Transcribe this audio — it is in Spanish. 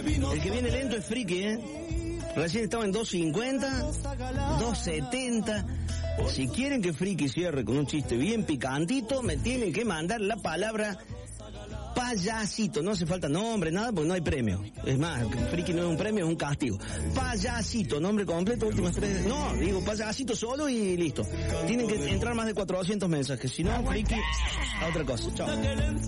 El que viene lento es Friki, Recién estaba en 2.50, 2.70. Si quieren que Friki cierre con un chiste bien picantito, me tienen que mandar la palabra payasito. No hace falta nombre, nada, porque no hay premio. Es más, Friki no es un premio, es un castigo. Payasito, nombre completo, últimas 3. No, digo payasito solo y listo. Tienen que entrar más de 400 mensajes. Si no, Friki, a otra cosa. Chao.